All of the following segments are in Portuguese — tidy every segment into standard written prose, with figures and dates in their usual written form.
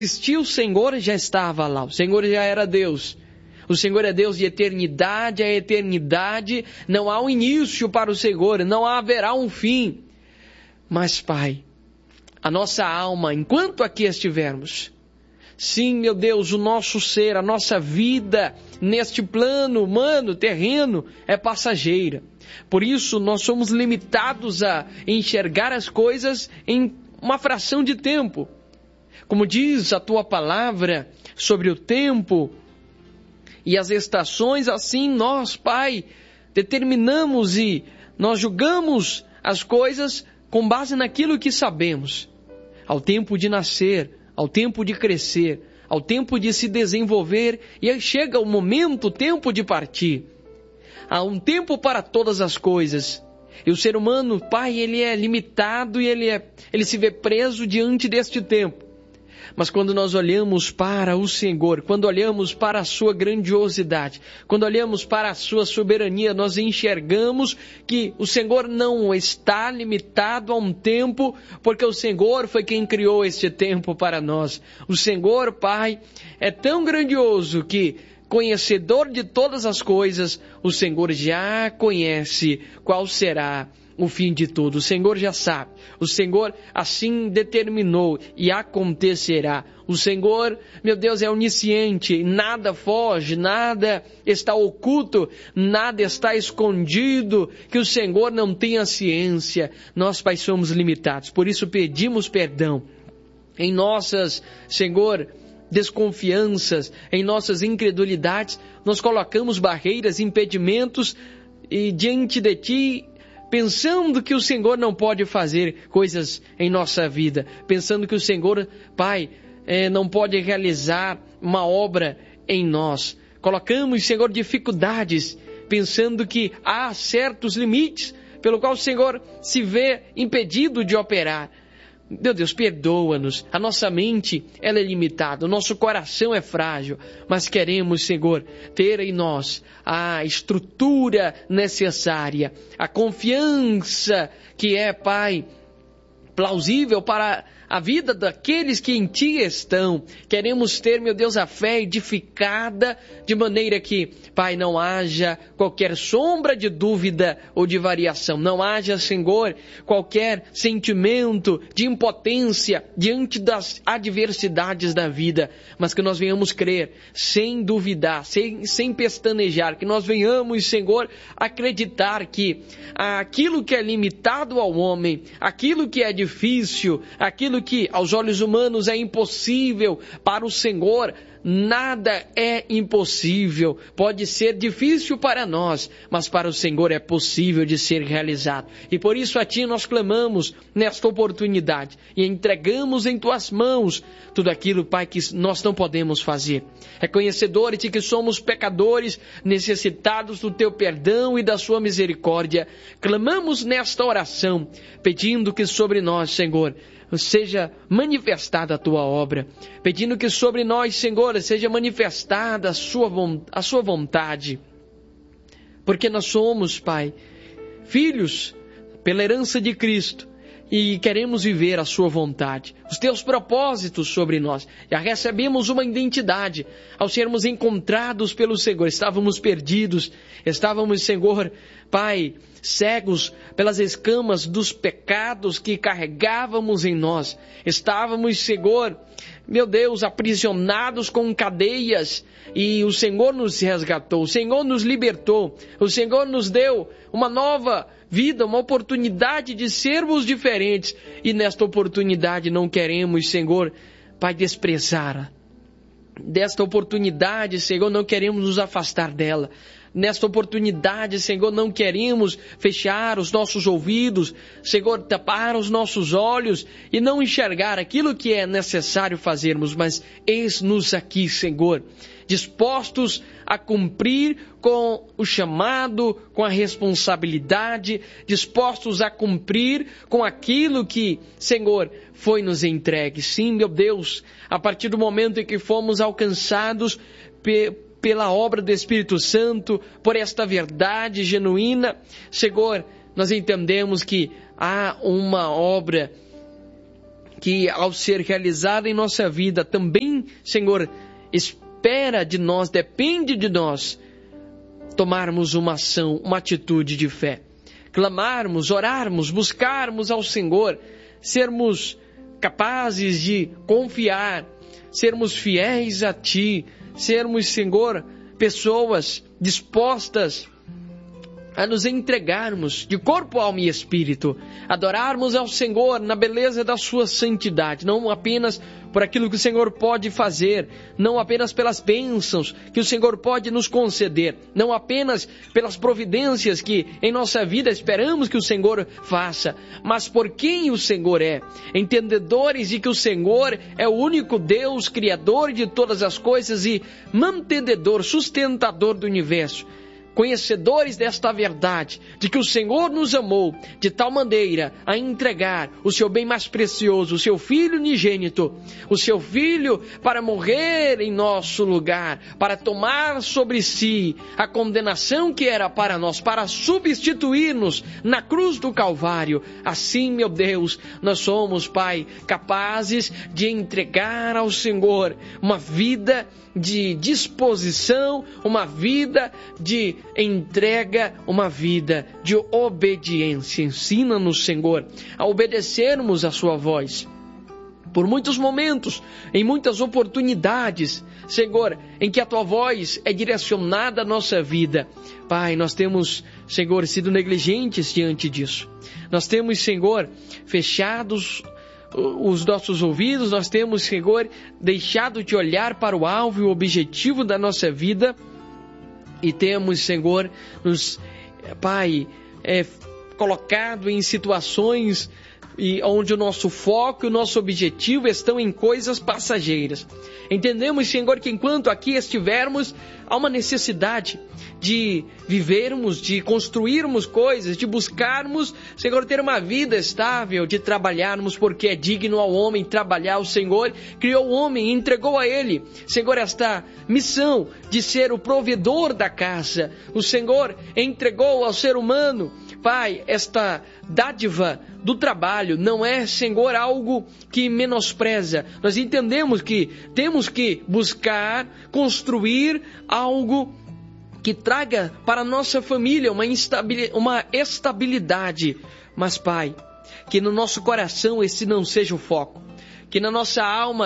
existia, o Senhor já estava lá, o Senhor já era Deus. O Senhor é Deus de eternidade a eternidade, não há um início para o Senhor, não haverá um fim. Mas, Pai, a nossa alma, enquanto aqui estivermos, sim, meu Deus, o nosso ser, a nossa vida neste plano humano, terreno, é passageira. Por isso, nós somos limitados a enxergar as coisas em uma fração de tempo. Como diz a Tua palavra sobre o tempo e as estações, assim nós, Pai, determinamos e nós julgamos as coisas com base naquilo que sabemos. Ao tempo de nascer, ao tempo de crescer, ao tempo de se desenvolver, e aí chega o momento, o tempo de partir. Há um tempo para todas as coisas. E o ser humano, Pai, ele é limitado e ele se vê preso diante deste tempo. Mas quando nós olhamos para o Senhor, quando olhamos para a sua grandiosidade, quando olhamos para a sua soberania, nós enxergamos que o Senhor não está limitado a um tempo, porque o Senhor foi quem criou este tempo para nós. O Senhor, Pai, é tão grandioso que, conhecedor de todas as coisas, o Senhor já conhece qual será o fim de tudo. O Senhor já sabe. O Senhor assim determinou e acontecerá. O Senhor, meu Deus, é onisciente. Nada foge, nada está oculto, nada está escondido, que o Senhor não tenha ciência. Nós, Pai, somos limitados. Por isso pedimos perdão em nossas, Senhor, desconfianças, em nossas incredulidades. Nós colocamos barreiras, impedimentos e diante de Ti, pensando que o Senhor não pode fazer coisas em nossa vida, pensando que o Senhor, Pai, não pode realizar uma obra em nós. Colocamos, Senhor, dificuldades, pensando que há certos limites pelo qual o Senhor se vê impedido de operar. Meu Deus, perdoa-nos. A nossa mente, ela é limitada. O nosso coração é frágil. Mas queremos, Senhor, ter em nós a estrutura necessária, a confiança que é, Pai, plausível para a vida daqueles que em Ti estão. Queremos ter, meu Deus, a fé edificada de maneira que, Pai, não haja qualquer sombra de dúvida ou de variação. Não haja, Senhor, qualquer sentimento de impotência diante das adversidades da vida. Mas que nós venhamos crer, sem duvidar, sem pestanejar. Que nós venhamos, Senhor, acreditar que aquilo que é limitado ao homem, aquilo que é difícil, aquilo que aos olhos humanos é impossível, para o Senhor nada é impossível. Pode ser difícil para nós, mas para o Senhor é possível de ser realizado. E por isso a Ti nós clamamos nesta oportunidade e entregamos em Tuas mãos tudo aquilo, Pai, que nós não podemos fazer. Reconhecedores de que somos pecadores, necessitados do Teu perdão e da Sua misericórdia, clamamos nesta oração, pedindo que sobre nós, Senhor, seja manifestada a Tua obra, pedindo que sobre nós, Senhor, seja manifestada a Sua vontade, porque nós somos, Pai, filhos pela herança de Cristo e queremos viver a Sua vontade, os Teus propósitos sobre nós. Já recebemos uma identidade ao sermos encontrados pelo Senhor. Estávamos perdidos, estávamos, Senhor, Pai, cegos pelas escamas dos pecados que carregávamos em nós. Estávamos, Senhor, meu Deus, aprisionados com cadeias, e o Senhor nos resgatou, o Senhor nos libertou, o Senhor nos deu uma nova vida, uma oportunidade de sermos diferentes, e nesta oportunidade não queremos, Senhor, Pai, desprezar desta oportunidade, Senhor, não queremos nos afastar dela. Nesta oportunidade, Senhor, não queremos fechar os nossos ouvidos, Senhor, tapar os nossos olhos e não enxergar aquilo que é necessário fazermos, mas eis-nos aqui, Senhor, dispostos a cumprir com o chamado, com a responsabilidade, dispostos a cumprir com aquilo que, Senhor, foi nos entregue. Sim, meu Deus, a partir do momento em que fomos alcançados pela obra do Espírito Santo, por esta verdade genuína, Senhor, nós entendemos que há uma obra que ao ser realizada em nossa vida também, Senhor, espera de nós, depende de nós, tomarmos uma ação, uma atitude de fé. Clamarmos, orarmos, buscarmos ao Senhor, sermos capazes de confiar, sermos fiéis a Ti, sermos, Senhor, pessoas dispostas a nos entregarmos de corpo, alma e espírito, adorarmos ao Senhor na beleza da sua santidade, não apenas por aquilo que o Senhor pode fazer, não apenas pelas bênçãos que o Senhor pode nos conceder, não apenas pelas providências que em nossa vida esperamos que o Senhor faça, mas por quem o Senhor é, entendedores de que o Senhor é o único Deus, Criador de todas as coisas e mantenedor, sustentador do universo. Conhecedores desta verdade, de que o Senhor nos amou de tal maneira a entregar o seu bem mais precioso, o seu Filho unigênito, o seu Filho para morrer em nosso lugar, para tomar sobre si a condenação que era para nós, para substituir-nos na cruz do Calvário. Assim, meu Deus, nós somos, Pai, capazes de entregar ao Senhor uma vida de disposição, uma vida de entrega, uma vida de obediência. Ensina-nos, Senhor, a obedecermos a Sua voz. Por muitos momentos, em muitas oportunidades, Senhor, em que a Tua voz é direcionada à nossa vida, Pai, nós temos, Senhor, sido negligentes diante disso. Nós temos, Senhor, fechados os nossos ouvidos, nós temos, Senhor, deixado de olhar para o alvo e o objetivo da nossa vida e temos, Senhor, Pai, colocado em situações onde o nosso foco e o nosso objetivo estão em coisas passageiras. Entendemos, Senhor, que enquanto aqui estivermos, há uma necessidade de vivermos, de construirmos coisas, de buscarmos, Senhor, ter uma vida estável, de trabalharmos, porque é digno ao homem trabalhar. O Senhor criou o homem e entregou a ele, Senhor, esta missão de ser o provedor da casa. O Senhor entregou ao ser humano, Pai, esta dádiva do trabalho. Não é, Senhor, algo que menospreza. Nós entendemos que temos que buscar, construir algo que traga para a nossa família uma estabilidade. Mas, Pai, que no nosso coração esse não seja o foco. Que na nossa alma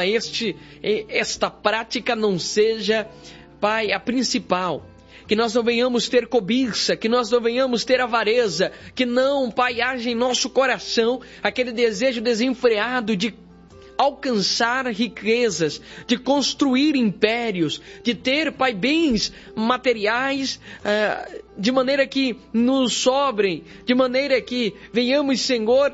esta prática não seja, Pai, a principal. Que nós não venhamos ter cobiça, que nós não venhamos ter avareza, que não, Pai, haja em nosso coração aquele desejo desenfreado de alcançar riquezas, de construir impérios, de ter, Pai, bens materiais, de maneira que nos sobrem, de maneira que venhamos, Senhor,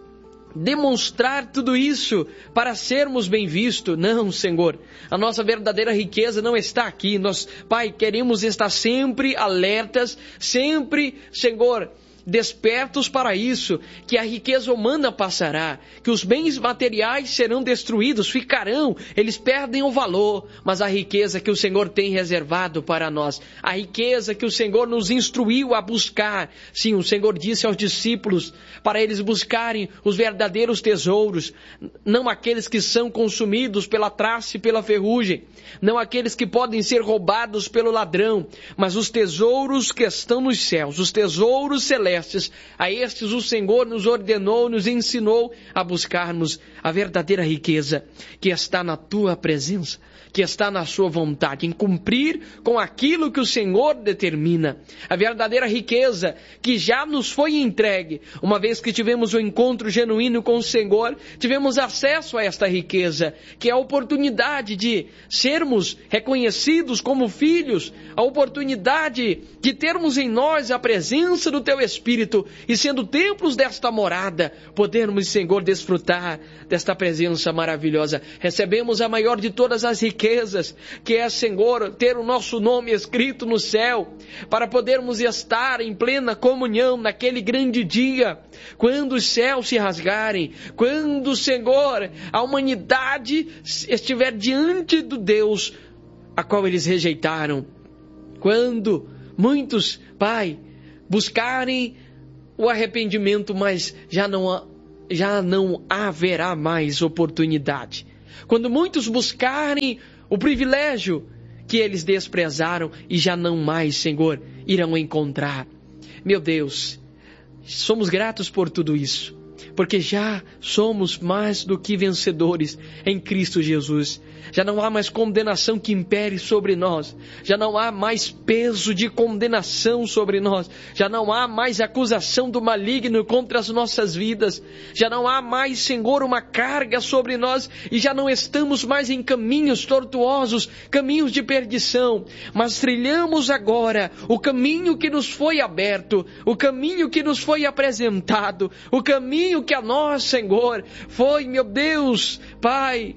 demonstrar tudo isso para sermos bem vistos. Não, Senhor, a nossa verdadeira riqueza não está aqui. Nós, Pai, queremos estar sempre alertas, sempre, Senhor, despertos para isso, que a riqueza humana passará, que os bens materiais serão destruídos, ficarão, eles perdem o valor, mas a riqueza que o Senhor tem reservado para nós, a riqueza que o Senhor nos instruiu a buscar, sim, o Senhor disse aos discípulos, para eles buscarem os verdadeiros tesouros, não aqueles que são consumidos pela traça e pela ferrugem, não aqueles que podem ser roubados pelo ladrão, mas os tesouros que estão nos céus, os tesouros celestes. A estes o Senhor nos ordenou, nos ensinou a buscarmos a verdadeira riqueza que está na Tua presença, que está na Sua vontade, em cumprir com aquilo que o Senhor determina. A verdadeira riqueza que já nos foi entregue, uma vez que tivemos um encontro genuíno com o Senhor, tivemos acesso a esta riqueza, que é a oportunidade de sermos reconhecidos como filhos, a oportunidade de termos em nós a presença do Teu Espírito e, sendo templos desta morada, podermos, Senhor, desfrutar desta presença maravilhosa. Recebemos a maior de todas as riquezas, que é, Senhor, ter o nosso nome escrito no céu, para podermos estar em plena comunhão naquele grande dia, quando os céus se rasgarem, quando, Senhor, a humanidade estiver diante do Deus a qual eles rejeitaram, quando muitos, Pai, buscarem o arrependimento, mas já não já não haverá mais oportunidade. Quando muitos buscarem o privilégio que eles desprezaram e já não mais, Senhor, irão encontrar. Meu Deus, somos gratos por tudo isso, porque já somos mais do que vencedores em Cristo Jesus. Já não há mais condenação que impere sobre nós. Já não há mais peso de condenação sobre nós. Já não há mais acusação do maligno contra as nossas vidas. Já não há mais, Senhor, uma carga sobre nós. E já não estamos mais em caminhos tortuosos, caminhos de perdição. Mas trilhamos agora o caminho que nos foi aberto, o caminho que nos foi apresentado, o caminho que a nós, Senhor, foi, meu Deus, Pai,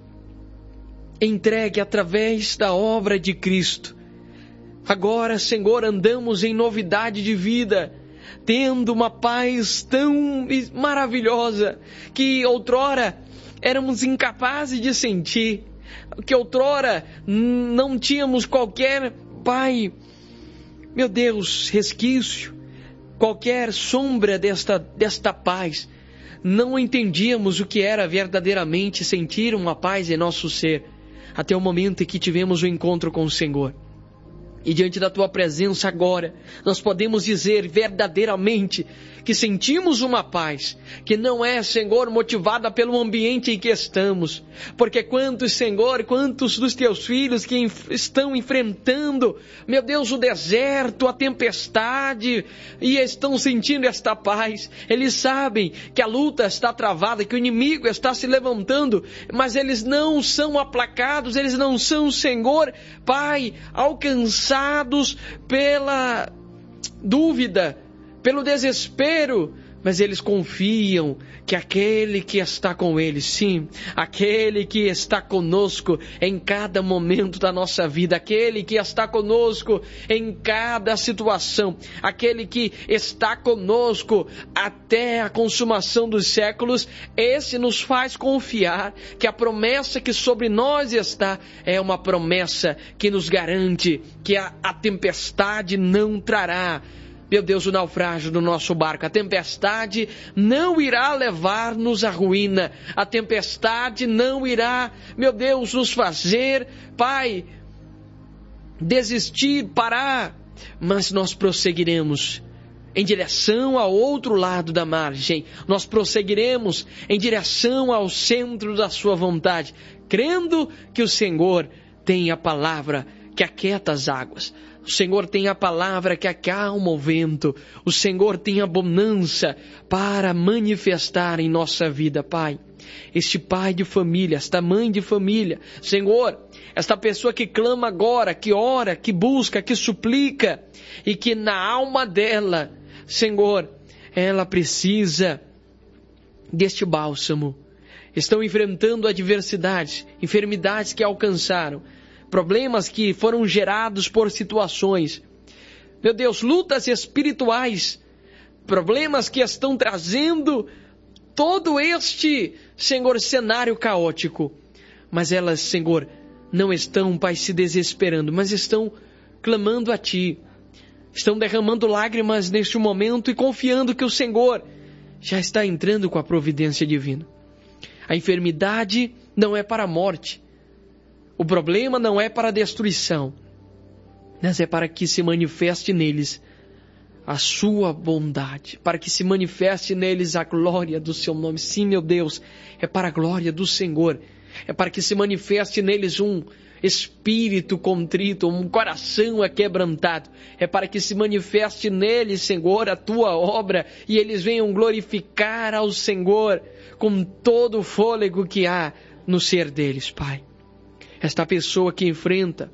entregue através da obra de Cristo. Agora, Senhor, andamos em novidade de vida, tendo uma paz tão maravilhosa, que outrora éramos incapazes de sentir, que outrora não tínhamos qualquer, Pai, meu Deus, resquício, qualquer sombra desta paz. Não entendíamos o que era verdadeiramente sentir uma paz em nosso ser, até o momento em que tivemos o encontro com o Senhor. E diante da Tua presença agora, nós podemos dizer verdadeiramente que sentimos uma paz, que não é, Senhor, motivada pelo ambiente em que estamos. Porque quantos, Senhor, quantos dos Teus filhos que estão enfrentando, meu Deus, o deserto, a tempestade, e estão sentindo esta paz. Eles sabem que a luta está travada, que o inimigo está se levantando, mas eles não são aplacados, eles não são, Senhor, Pai, alcançados pela dúvida, pelo desespero, mas eles confiam que aquele que está com eles, sim, aquele que está conosco em cada momento da nossa vida, aquele que está conosco em cada situação, aquele que está conosco até a consumação dos séculos, esse nos faz confiar que a promessa que sobre nós está é uma promessa que nos garante que a tempestade não trará, meu Deus, o naufrágio do nosso barco. A tempestade não irá levar-nos à ruína. A tempestade não irá, meu Deus, nos fazer, Pai, desistir, parar. Mas nós prosseguiremos em direção ao outro lado da margem. Nós prosseguiremos em direção ao centro da Sua vontade, crendo que o Senhor tem a palavra que aquieta as águas. O Senhor tem a palavra que acalma o vento. O Senhor tem a bonança para manifestar em nossa vida, Pai. Este pai de família, esta mãe de família, Senhor, esta pessoa que clama agora, que ora, que busca, que suplica, e que na alma dela, Senhor, ela precisa deste bálsamo. Estão enfrentando adversidades, enfermidades que alcançaram, problemas que foram gerados por situações, meu Deus, lutas espirituais, problemas que estão trazendo todo este, Senhor, cenário caótico. Mas elas, Senhor, não estão, Pai, se desesperando, mas estão clamando a Ti, estão derramando lágrimas neste momento e confiando que o Senhor já está entrando com a providência divina. A enfermidade não é para a morte. O problema não é para a destruição, mas é para que se manifeste neles a Sua bondade, para que se manifeste neles a glória do Seu nome. Sim, meu Deus, é para a glória do Senhor, é para que se manifeste neles um espírito contrito, um coração aquebrantado, é para que se manifeste neles, Senhor, a Tua obra, e eles venham glorificar ao Senhor com todo o fôlego que há no ser deles, Pai. Esta pessoa que enfrenta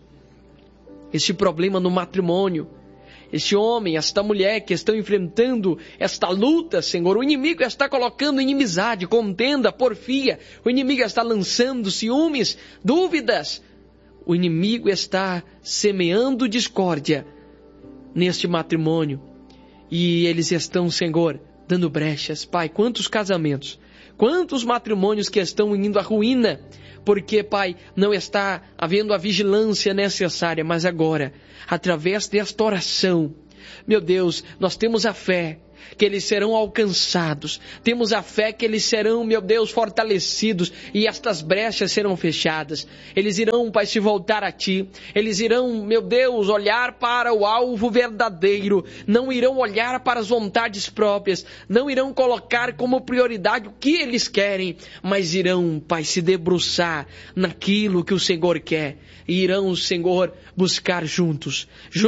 este problema no matrimônio, este homem, esta mulher que estão enfrentando esta luta, Senhor, o inimigo está colocando inimizade, contenda, porfia, o inimigo está lançando ciúmes, dúvidas, o inimigo está semeando discórdia neste matrimônio, e eles estão, Senhor, dando brechas. Pai, quantos casamentos, quantos matrimônios que estão indo à ruína, porque, Pai, não está havendo a vigilância necessária, mas agora, através desta oração, meu Deus, nós temos a fé que eles serão alcançados. Temos a fé que eles serão, meu Deus, fortalecidos e estas brechas serão fechadas. Eles irão, Pai, se voltar a Ti. Eles irão, meu Deus, olhar para o alvo verdadeiro. Não irão olhar para as vontades próprias. Não irão colocar como prioridade o que eles querem, mas irão, Pai, se debruçar naquilo que o Senhor quer. E irão, Senhor, buscar juntos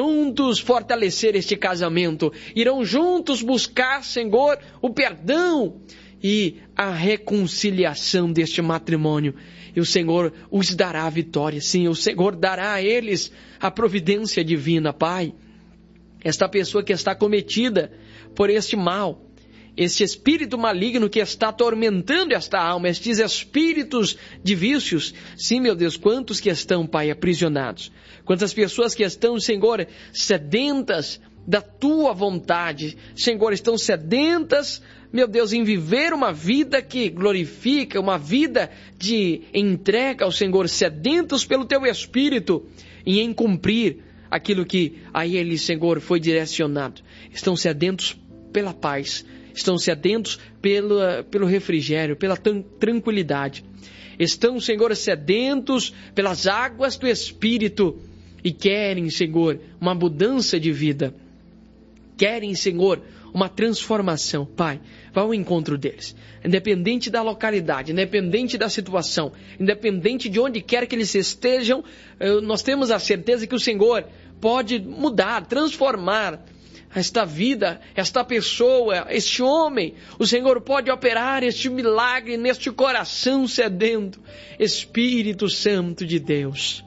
fortalecer este casamento. Irão juntos buscar, Senhor, o perdão e a reconciliação deste matrimônio. E o Senhor os dará a vitória. Sim, o Senhor dará a eles a providência divina, Pai. Esta pessoa que está cometida por este mal, este espírito maligno que está atormentando esta alma, estes espíritos de vícios. Sim, meu Deus, quantos que estão, Pai, aprisionados. Quantas pessoas que estão, Senhor, sedentas da Tua vontade. Senhor, estão sedentas, meu Deus, em viver uma vida que glorifica, uma vida de entrega ao Senhor, sedentos pelo Teu Espírito e em cumprir aquilo que a eles, Senhor, foi direcionado. Estão sedentos pela paz. Estão sedentos pelo refrigério, pela tranquilidade. Estão, Senhor, sedentos pelas águas do Espírito e querem, Senhor, uma mudança de vida. Querem, Senhor, uma transformação. Pai, vá ao encontro deles. Independente da localidade, independente da situação, independente de onde quer que eles estejam, nós temos a certeza que o Senhor pode mudar, transformar esta vida, esta pessoa, este homem. O Senhor pode operar este milagre neste coração sedento. Espírito Santo de Deus,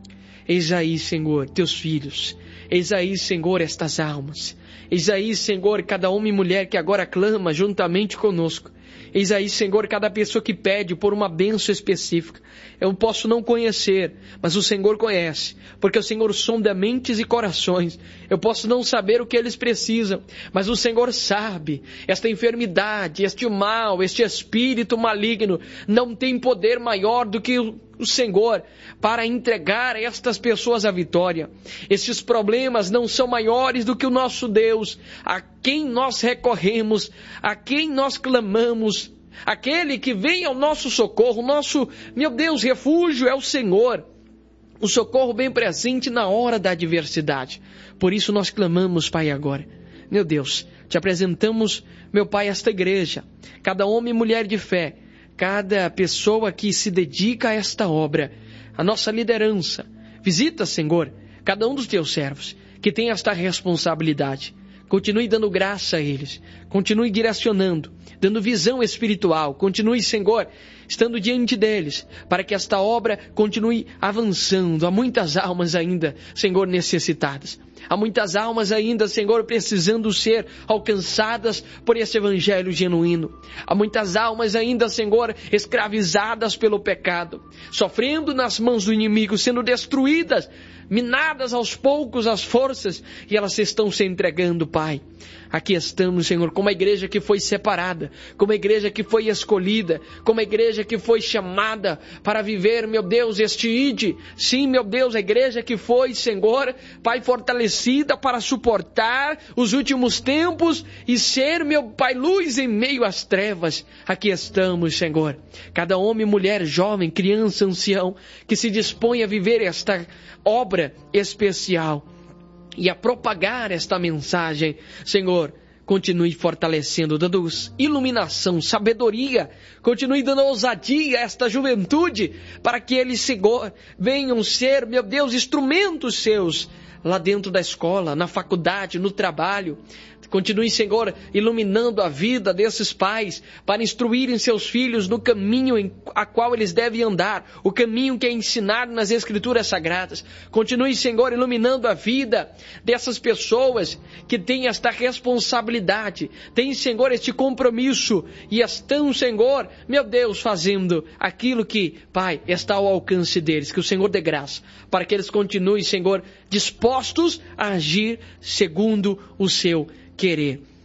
eis aí, Senhor, Teus filhos. Eis aí, Senhor, estas almas. Eis aí, Senhor, cada homem e mulher que agora clama juntamente conosco. Eis aí, Senhor, cada pessoa que pede por uma bênção específica. Eu posso não conhecer, mas o Senhor conhece, porque o Senhor sonda mentes e corações. Eu posso não saber o que eles precisam, mas o Senhor sabe. Esta enfermidade, este mal, este espírito maligno não tem poder maior do que o Senhor para entregar a estas pessoas a vitória. Estes problemas não são maiores do que o nosso Deus, a quem nós recorremos, a quem nós clamamos. Aquele que vem ao nosso socorro, nosso, meu Deus, refúgio é o Senhor. O socorro bem presente na hora da adversidade. Por isso nós clamamos, Pai, agora. Meu Deus, te apresentamos, meu Pai, esta igreja. Cada homem e mulher de fé, cada pessoa que se dedica a esta obra, a nossa liderança. Visita, Senhor, cada um dos teus servos que tem esta responsabilidade. Continue dando graça a eles. Continue direcionando, dando visão espiritual. Continue, Senhor, estando diante deles, para que esta obra continue avançando. Há muitas almas ainda, Senhor, necessitadas. Há muitas almas ainda, Senhor, precisando ser alcançadas por esse evangelho genuíno. Há muitas almas ainda, Senhor, escravizadas pelo pecado, sofrendo nas mãos do inimigo, sendo destruídas, minadas aos poucos as forças, e elas estão se entregando, Pai. Aqui estamos, Senhor, como a igreja que foi separada, como a igreja que foi escolhida, como a igreja que foi chamada para viver, meu Deus, este ide. Sim, meu Deus, a igreja que foi, Senhor, Pai, fortalecida para suportar os últimos tempos e ser, meu Pai, luz em meio às trevas. Aqui estamos, Senhor. Cada homem, mulher, jovem, criança, ancião, que se dispõe a viver esta obra especial e a propagar esta mensagem, Senhor, continue fortalecendo, dando iluminação, sabedoria, continue dando ousadia a esta juventude, para que eles, Senhor, venham ser, meu Deus, instrumentos seus, lá dentro da escola, na faculdade, no trabalho. Continue, Senhor, iluminando a vida desses pais para instruírem seus filhos no caminho a qual eles devem andar, o caminho que é ensinado nas Escrituras Sagradas. Continue, Senhor, iluminando a vida dessas pessoas que têm esta responsabilidade, têm, Senhor, este compromisso e estão, Senhor, meu Deus, fazendo aquilo que, Pai, está ao alcance deles. Que o Senhor dê graça para que eles continuem, Senhor, dispostos a agir segundo o seu querer.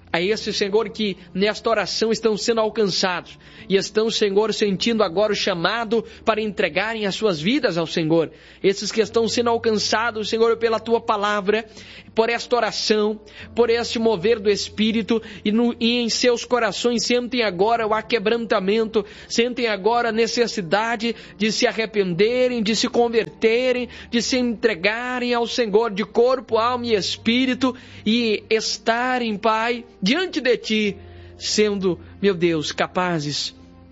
A esses, Senhor, que nesta oração estão sendo alcançados e estão, Senhor, sentindo agora o chamado para entregarem as suas vidas ao Senhor. Esses que estão sendo alcançados, Senhor, pela Tua palavra, por esta oração, por este mover do Espírito e em seus corações sentem agora o aquebrantamento, sentem agora a necessidade de se arrependerem, de se converterem, de se entregarem ao Senhor de corpo, alma e espírito e estarem, Pai, diante de Ti, sendo, meu Deus, capazes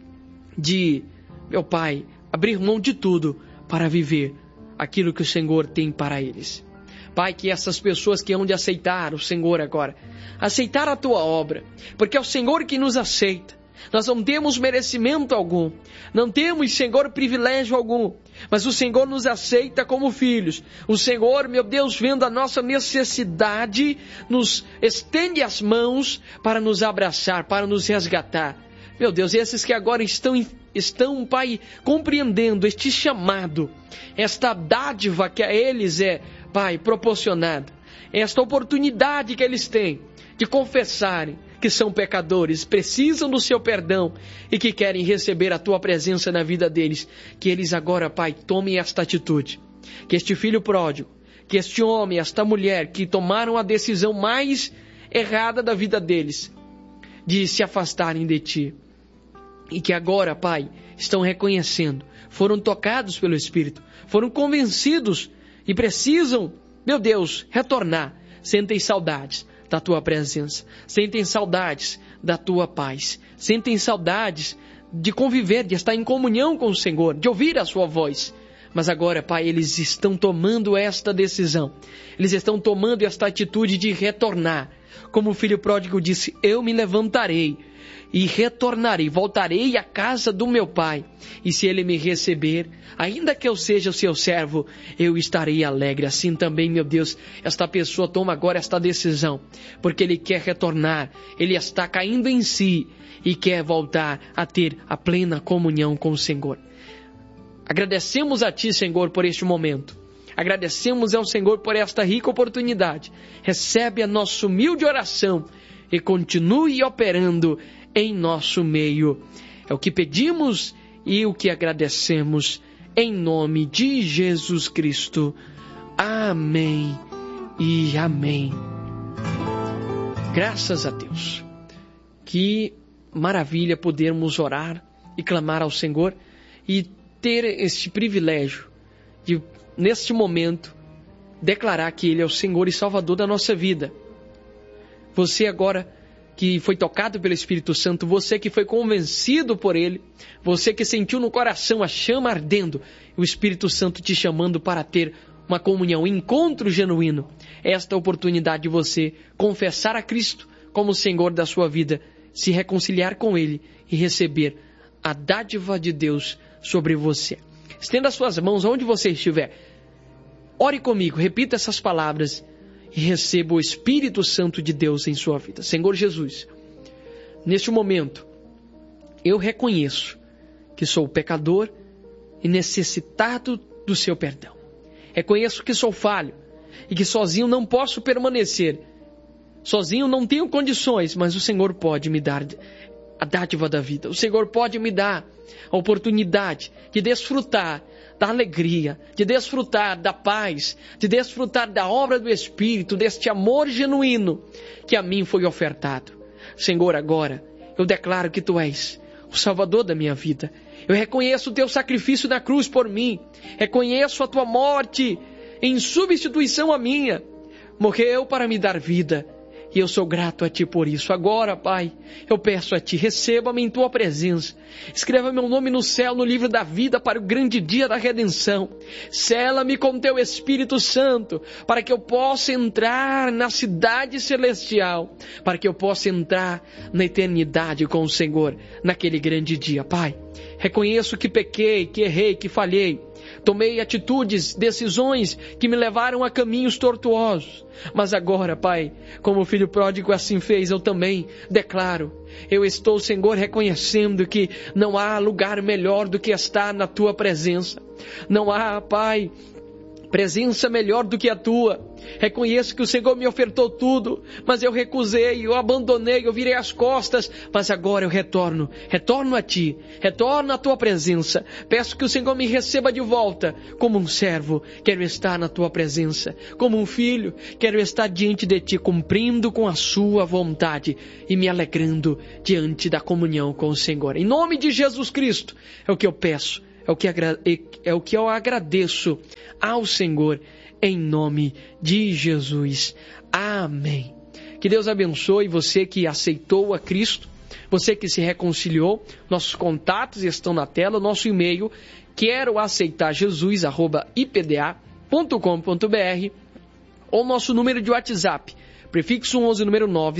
de, meu Pai, abrir mão de tudo para viver aquilo que o Senhor tem para eles. Pai, que essas pessoas que hão de aceitar o Senhor agora, aceitar a Tua obra, porque é o Senhor que nos aceita. Nós não temos merecimento algum, não temos, Senhor, privilégio algum, mas o Senhor nos aceita como filhos. O Senhor, meu Deus, vendo a nossa necessidade, nos estende as mãos para nos abraçar, para nos resgatar. Meu Deus, esses que agora estão, Pai, compreendendo este chamado, esta dádiva que a eles é, Pai, proporcionada, esta oportunidade que eles têm de confessarem que são pecadores, precisam do Seu perdão e que querem receber a Tua presença na vida deles, que eles agora, Pai, tomem esta atitude, que este filho pródigo, que este homem, esta mulher que tomaram a decisão mais errada da vida deles, de se afastarem de Ti, e que agora, Pai, estão reconhecendo, foram tocados pelo Espírito, foram convencidos e precisam, meu Deus, retornar, sentem saudades da Tua presença, sentem saudades da Tua paz, sentem saudades de conviver, de estar em comunhão com o Senhor, de ouvir a Sua voz. Mas agora, Pai, eles estão tomando esta decisão, eles estão tomando esta atitude de retornar. Como o filho pródigo disse, eu me levantarei e retornarei, voltarei à casa do meu pai, e se ele me receber, ainda que eu seja o seu servo, eu estarei alegre. Assim também, meu Deus, esta pessoa toma agora esta decisão, porque ele quer retornar, ele está caindo em si, e quer voltar a ter a plena comunhão com o Senhor. Agradecemos a Ti, Senhor, por este momento, agradecemos ao Senhor por esta rica oportunidade. Recebe a nossa humilde oração, e continue operando em nosso meio. É o que pedimos e o que agradecemos em nome de Jesus Cristo. Amém e amém. Graças a Deus. Que maravilha podermos orar e clamar ao Senhor e ter este privilégio de, neste momento, declarar que Ele é o Senhor e Salvador da nossa vida. Você agora que foi tocado pelo Espírito Santo, você que foi convencido por Ele, você que sentiu no coração a chama ardendo, o Espírito Santo te chamando para ter uma comunhão, um encontro genuíno. Esta oportunidade de você confessar a Cristo como Senhor da sua vida, se reconciliar com Ele e receber a dádiva de Deus sobre você. Estenda as suas mãos onde você estiver. Ore comigo, repita essas palavras e receba o Espírito Santo de Deus em sua vida. Senhor Jesus, neste momento, eu reconheço que sou pecador e necessitado do seu perdão. Reconheço que sou falho e que sozinho não posso permanecer. Sozinho não tenho condições, mas o Senhor pode me dar a dádiva da vida. O Senhor pode me dar a oportunidade de desfrutar da alegria, de desfrutar da paz, de desfrutar da obra do Espírito, deste amor genuíno que a mim foi ofertado. Senhor, agora eu declaro que Tu és o Salvador da minha vida. Eu reconheço o Teu sacrifício na cruz por mim. Reconheço a Tua morte em substituição à minha. Morreu para me dar vida. E eu sou grato a Ti por isso. Agora, Pai, eu peço a Ti, receba-me em Tua presença. Escreva meu nome no céu, no livro da vida, para o grande dia da redenção. Sela-me com Teu Espírito Santo, para que eu possa entrar na cidade celestial, para que eu possa entrar na eternidade com o Senhor, naquele grande dia. Pai, reconheço que pequei, que errei, que falhei. Tomei atitudes, decisões que me levaram a caminhos tortuosos. Mas agora, Pai, como o filho pródigo assim fez, eu também declaro. Eu estou, Senhor, reconhecendo que não há lugar melhor do que estar na Tua presença. Não há, Pai, presença melhor do que a Tua. Reconheço que o Senhor me ofertou tudo, mas eu recusei, eu abandonei, eu virei as costas, mas agora eu retorno a Ti, retorno à Tua presença. Peço que o Senhor me receba de volta. Como um servo, quero estar na Tua presença. Como um filho, quero estar diante de Ti, cumprindo com a Sua vontade e me alegrando diante da comunhão com o Senhor. Em nome de Jesus Cristo, é o que eu peço, é o que eu agradeço ao Senhor, em nome de Jesus. Amém. Que Deus abençoe você que aceitou a Cristo, você que se reconciliou. Nossos contatos estão na tela, nosso e-mail, queroaceitarjesus@ipda.com.br, ou nosso número de WhatsApp, prefixo 11, número 9,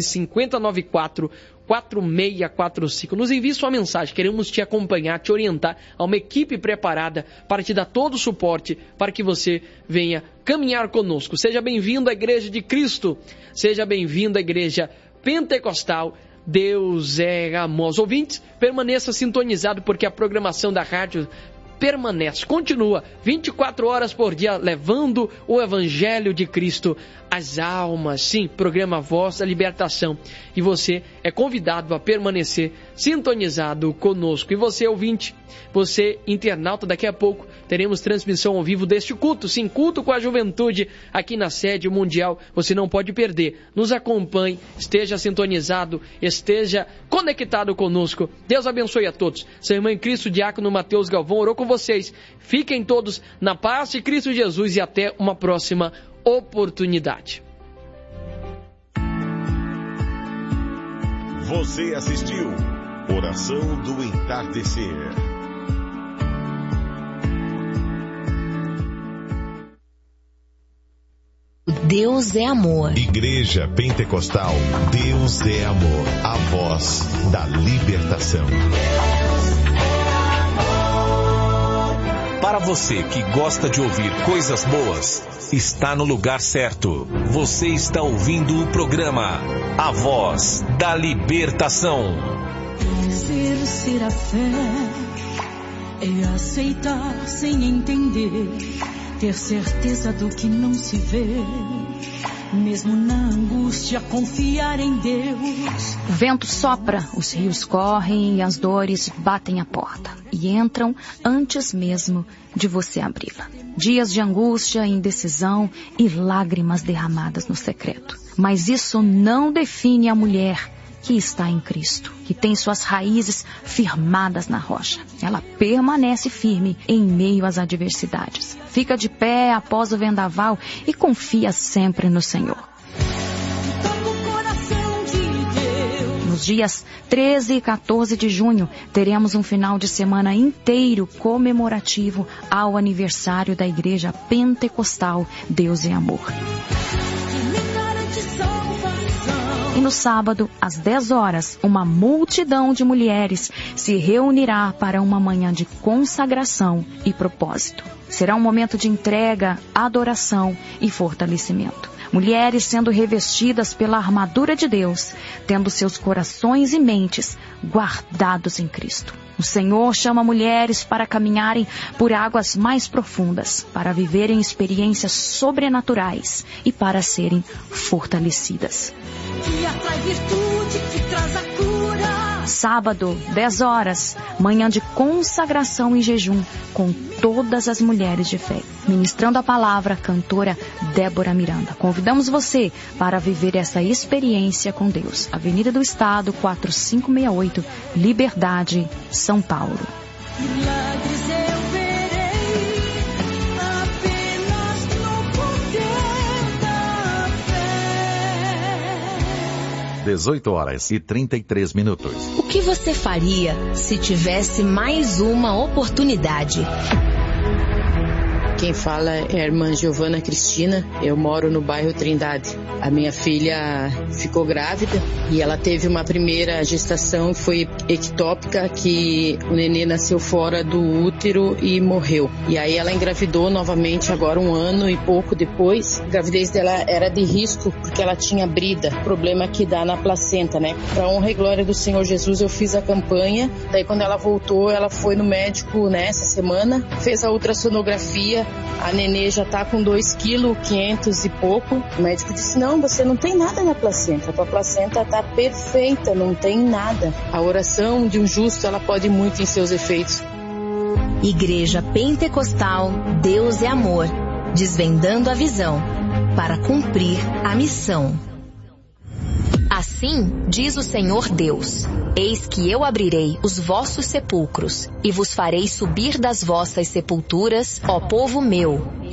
5094-4645. Nos envie sua mensagem, queremos te acompanhar, te orientar a uma equipe preparada para te dar todo o suporte para que você venha caminhar conosco. Seja bem-vindo à Igreja de Cristo, seja bem-vindo à Igreja Pentecostal. Deus é amor. Os ouvintes, permaneça sintonizado, porque a programação da rádio permanece, continua 24 horas por dia, levando o Evangelho de Cristo às almas. Sim, programa Voz da Libertação. E você é convidado a permanecer sintonizado conosco. E você, ouvinte, você, internauta, daqui a pouco teremos transmissão ao vivo deste culto. Sim, culto com a juventude aqui na sede mundial. Você não pode perder. Nos acompanhe, esteja sintonizado, esteja conectado conosco. Deus abençoe a todos. Seu irmão em Cristo, diácono Mateus Galvão, orou com vocês. Fiquem todos na paz de Cristo Jesus e até uma próxima oportunidade. Você assistiu Oração do Entardecer. Deus é amor. Igreja Pentecostal, Deus é amor. A voz da libertação. Para você que gosta de ouvir coisas boas, está no lugar certo. Você está ouvindo o programa A Voz da Libertação. Exercer a fé é aceitar sem entender, ter certeza do que não se vê, mesmo na angústia confiar em Deus. O vento sopra, os rios correm e as dores batem a porta e entram antes mesmo de você abri-la. Dias de angústia, indecisão e lágrimas derramadas no secreto. Mas isso não define a mulher que está em Cristo, que tem suas raízes firmadas na rocha. Ela permanece firme em meio às adversidades. Fica de pé após o vendaval e confia sempre no Senhor. Nos dias 13 e 14 de junho, teremos um final de semana inteiro comemorativo ao aniversário da Igreja Pentecostal Deus é Amor. E no sábado, às 10 horas, uma multidão de mulheres se reunirá para uma manhã de consagração e propósito. Será um momento de entrega, adoração e fortalecimento. Mulheres sendo revestidas pela armadura de Deus, tendo seus corações e mentes guardados em Cristo. O Senhor chama mulheres para caminharem por águas mais profundas, para viverem experiências sobrenaturais e para serem fortalecidas. Que atrai virtude, que traz a cura. Sábado, 10 horas, manhã de consagração e jejum com todas as mulheres de fé. Ministrando a palavra, cantora Débora Miranda. Convidamos você para viver essa experiência com Deus. Avenida do Estado, 4568, Liberdade, São Paulo. Milagres eu verei, apenas no poder da fé. 18 horas e 33 minutos. O que você faria se tivesse mais uma oportunidade? Quem fala é a irmã Giovana Cristina, eu moro no bairro Trindade. A minha filha ficou grávida e ela teve uma primeira gestação, foi ectópica, que o nenê nasceu fora do útero e morreu. E aí ela engravidou novamente agora 1 ano e pouco depois. A gravidez dela era de risco porque ela tinha brida, problema que dá na placenta, né? Para honra e glória do Senhor Jesus, eu fiz a campanha. Daí quando ela voltou, ela foi no médico nessa semana, fez a ultrassonografia A nenê já tá com 2,5 kg e pouco. O médico disse, não, você não tem nada na placenta. A tua placenta tá perfeita, não tem nada. A oração de um justo, ela pode muito em seus efeitos. Igreja Pentecostal Deus é Amor, desvendando a visão para cumprir a missão. Assim diz o Senhor Deus: eis que eu abrirei os vossos sepulcros e vos farei subir das vossas sepulturas, ó povo meu,